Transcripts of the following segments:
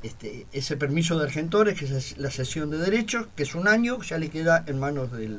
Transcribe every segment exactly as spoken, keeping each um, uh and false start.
este, ese permiso de Argentores, que es la cesión de derechos, que es un año, ya le queda en manos del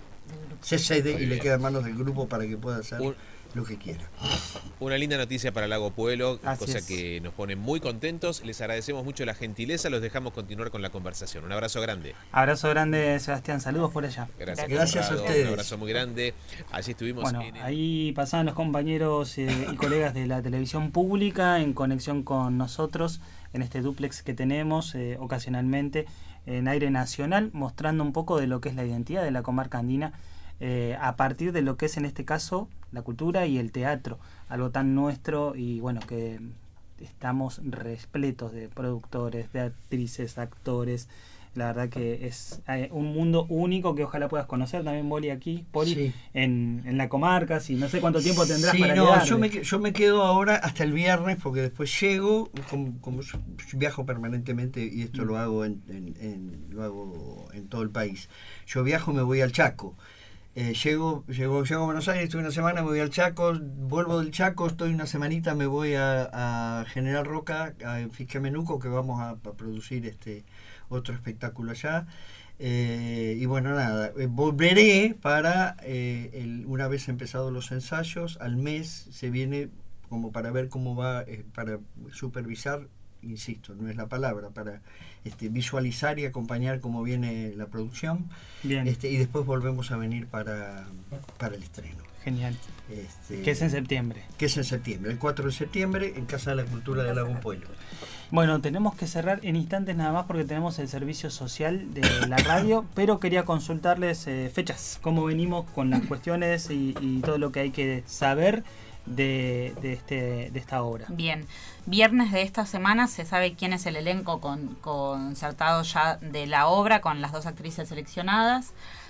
C C D y le queda en manos del grupo para que pueda hacer un, lo que quiera. Una linda noticia para Lago Puelo, Así cosa es. que nos pone muy contentos. Les agradecemos mucho la gentileza, los dejamos continuar con la conversación. Un abrazo grande. Abrazo grande, Sebastián, saludos por allá. Gracias, Gracias Conrado, a ustedes. un abrazo muy grande. Allí estuvimos Bueno, en el... ahí pasaban los compañeros eh, y colegas de la televisión pública en conexión con nosotros en este dúplex que tenemos eh, ocasionalmente en aire nacional, mostrando un poco de lo que es la identidad de la comarca andina eh, a partir de lo que es en este caso la cultura y el teatro, algo tan nuestro y bueno, que estamos repletos de productores, de actrices, actores. La verdad que es eh, un mundo único que ojalá puedas conocer también, Poli, aquí, Poli, Sí. en, en la comarca, si no sé cuánto tiempo tendrás Sí, para no, quedarte. yo me, yo me quedo ahora hasta el viernes porque después llego, como, como yo viajo permanentemente y esto Mm. lo hago en, en, en, lo hago en todo el país. Yo viajo, me voy al Chaco. Eh, llego, llego, llego a Buenos Aires, estoy una semana, me voy al Chaco, vuelvo del Chaco, estoy una semanita, me voy a, a General Roca, a Fisquemenuco, que vamos a, a producir este otro espectáculo allá. Eh, y bueno, nada, eh, volveré para, eh, el, una vez empezados los ensayos, al mes se viene como para ver cómo va, eh, para supervisar, insisto, no es la palabra, para este, visualizar y acompañar cómo viene la producción. Bien, Este, y después volvemos a venir para, para el estreno. genial. Este, Que es en septiembre. que es en septiembre, el cuatro de septiembre, en Casa de la Cultura de Lago Puelo. Bueno, tenemos que cerrar en instantes nada más porque tenemos el servicio social de la radio, pero quería consultarles eh, fechas, cómo venimos con las cuestiones y, y todo lo que hay que saber de, de, este, de esta obra. Bien, viernes de esta semana se sabe quién es el elenco con, concertado ya de la obra, con las dos actrices seleccionadas.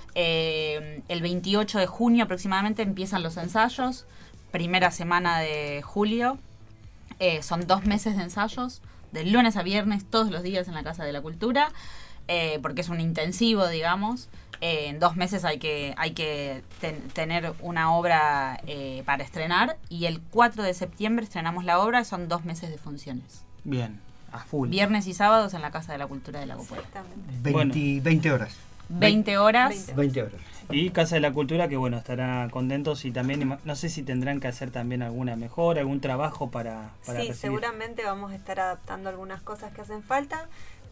Eh, el veintiocho de junio aproximadamente empiezan los ensayos, primera semana de julio. Eh, son dos meses de ensayos, de lunes a viernes, todos los días en la Casa de la Cultura, eh, porque es un intensivo, digamos. Eh, en dos meses hay que hay que ten, tener una obra eh, para estrenar, y el cuatro de septiembre estrenamos la obra, son dos meses de funciones. Bien, a full. Viernes y sábados en la Casa de la Cultura de Lago Puelo. veinte, Bueno. veinte horas. veinte horas. veinte horas. Y Casa de la Cultura, que bueno, estará contentos y también, no sé si tendrán que hacer también alguna mejora, algún trabajo para, para Sí, recibir. seguramente vamos a estar adaptando algunas cosas que hacen falta,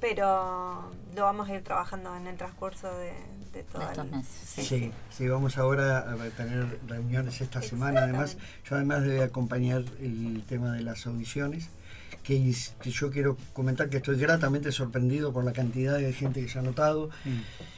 pero lo vamos a ir trabajando en el transcurso de, de todo estos el- meses. Sí, Sí, sí. sí, vamos ahora a tener reuniones esta semana. Además, yo además de acompañar el tema de las audiciones, que, es- que yo quiero comentar que estoy gratamente sorprendido por la cantidad de gente que se ha anotado. Mm.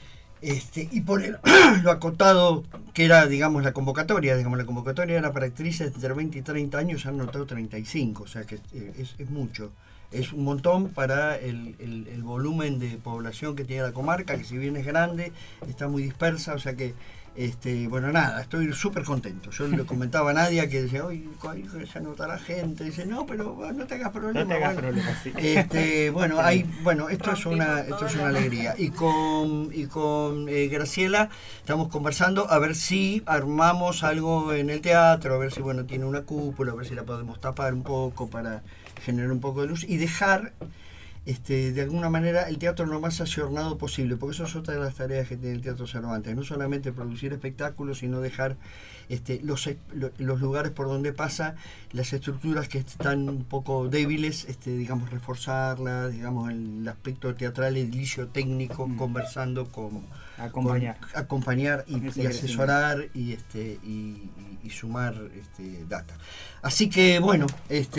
Este, y por el, lo acotado que era, digamos, la convocatoria. Digamos, la convocatoria era para actrices entre veinte y treinta años, se han anotado treinta y cinco, o sea que eh, es, es mucho. Es un montón para el, el, el volumen de población que tiene la comarca, que si bien es grande, está muy dispersa, o sea que, este, bueno, nada, estoy súper contento. Yo le comentaba a Nadia que decía, oye, se anotará gente, dice, no, pero bueno, no te hagas problema. No te hagas bueno. problemas, sí. Este, bueno, hay, bueno, esto es una, Rompimos esto es todo una lo- alegría. Y con, y con eh, Graciela estamos conversando a ver si armamos algo en el teatro, a ver si bueno tiene una cúpula, a ver si la podemos tapar un poco para generar un poco de luz y dejar este, de alguna manera el teatro lo más ayornado posible, porque eso es otra de las tareas que tiene el Teatro Cervantes, no solamente producir espectáculos, sino dejar este, los, los lugares por donde pasa, las estructuras que están un poco débiles, este, digamos, reforzarlas, digamos, el aspecto teatral, edilicio técnico, Mm. conversando con Acompañar. con- acompañar y, Ese y asesorar y este y, y- y sumar este, data. Así que bueno,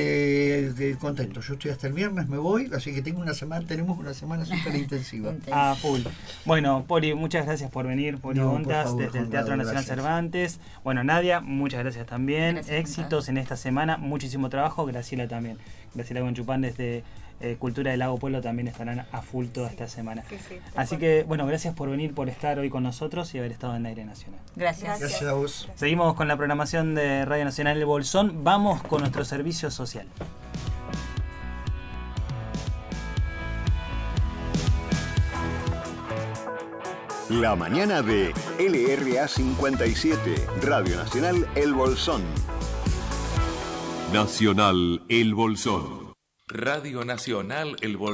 este eh, contento. Yo estoy hasta el viernes, me voy, así que tengo una semana, tenemos una semana súper intensiva. A full. Bueno, Poli, muchas gracias por venir, Poli No, por Ondas, favor, desde el Juan Teatro Pablo, Nacional gracias. Cervantes. Bueno, Nadia, muchas gracias también. Gracias, Éxitos en esta semana, muchísimo trabajo. Graciela también. Graciela Gonchupán desde eh, Cultura del Lago Puelo también estarán a full toda esta semana. Sí, sí, tal Así cual. que, bueno, gracias por venir, por estar hoy con nosotros y haber estado en Aire Nacional. Gracias. Gracias a vos. Seguimos con la programación de Radio Nacional El Bolsón. Vamos con nuestro servicio social. La mañana de L R A cincuenta y siete, Radio Nacional El Bolsón. Nacional El Bolsón. Radio Nacional El Bolsón.